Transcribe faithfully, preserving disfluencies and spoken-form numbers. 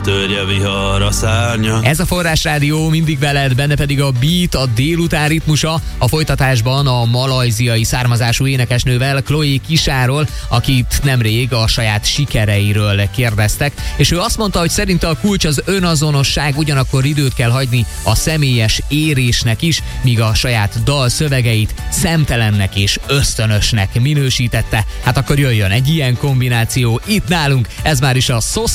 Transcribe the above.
Törje vihar a szárnya. Ez a Forrás Rádió, mindig veled, benne pedig a beat, a délután ritmusa. A folytatásban a malajziai származású énekesnővel, Chloe Kisáról, akit nemrég a saját sikereiről kérdeztek, és ő azt mondta, hogy szerinte a kulcs az önazonosság, ugyanakkor időt kell hagyni a személyes érésnek is, míg a saját dal szövegeit szemtelennek és ösztönösnek minősítette. Hát akkor jöjjön egy ilyen kombináció itt nálunk, ez már is a Szó